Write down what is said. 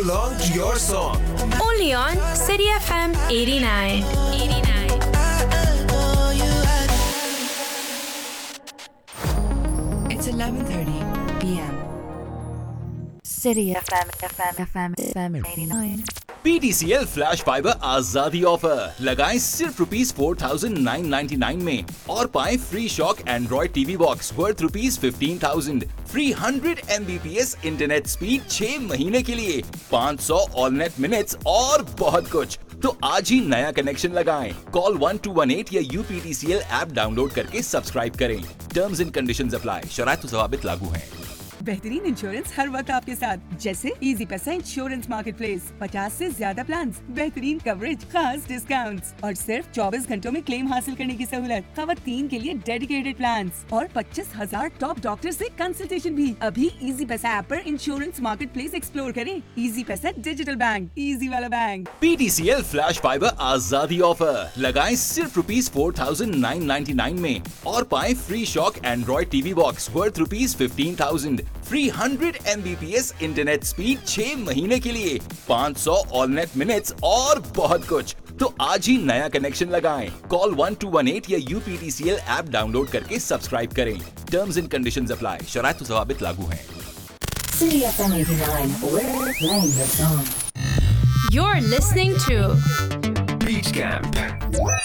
along to your song. Only on City FM 89. It's 11:30 p.m. City FM 89. PTCL flash fibre आजादी offer लगाएं सिर्फ ₹4,999 में और पाएं free shock Android TV box worth ₹15,000, free 100 Mbps internet speed 6 महीने के लिए, 500 ऑल नेट मिनट्स और बहुत कुछ। तो आज ही नया कनेक्शन लगाएं। कॉल 1218 या UPTCL ऐप डाउनलोड करके सब्सक्राइब करें। Terms and conditions apply. शराइत व ज़वाबित लागू हैं। बेहतरीन इंश्योरेंस हर वक्त आपके साथ, जैसे इजी पैसा इंश्योरेंस मार्केटप्लेस, 50 से ज्यादा प्लान, बेहतरीन कवरेज, खास डिस्काउंट्स और सिर्फ 24 घंटों में क्लेम हासिल करने की सहूलत। खवातीन के लिए डेडिकेटेड प्लान और 25,000 टॉप डॉक्टर से कंसल्टेशन भी। अभी इजी पैसा ऐप पर इंश्योरेंस मार्केटप्लेस एक्सप्लोर करें। इजी पैसा डिजिटल बैंक, इजी वाला बैंक। PTCL फ्लैश फाइबर आजादी ऑफर लगाएं सिर्फ ₹4,999 में और पाएं free shock Android TV box worth ₹15,000, free 100 Mbps internet speed 6 महीने के लिए, 500 ऑल नेट मिनट्स और बहुत कुछ। तो आज ही नया कनेक्शन लगाएं। कॉल 1218 या UPTCL ऐप डाउनलोड करके सब्सक्राइब करें। Terms and conditions apply. शराइत व ज़वाबित लागू हैं। City FM 89. We're playing the song. You're listening to Beach Camp.